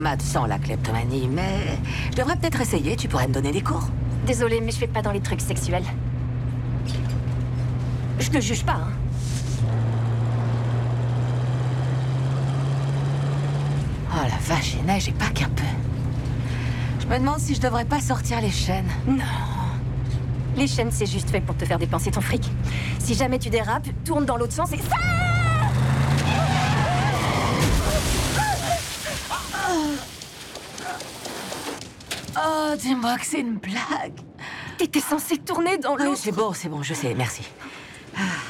Matt sans la kleptomanie, mais je devrais peut-être essayer, tu pourrais me donner des cours. Désolée, mais je fais pas dans les trucs sexuels. Je te juge pas, hein. Oh la vache, il neige et pas qu'un peu. Je me demande si je devrais pas sortir les chaînes. Non. Les chaînes, c'est juste fait pour te faire dépenser ton fric. Si jamais tu dérapes, tourne dans l'autre sens et ça. Oh, dis-moi que c'est une blague. T'étais censé tourner dans Oui, l'autre. c'est bon, je sais, merci.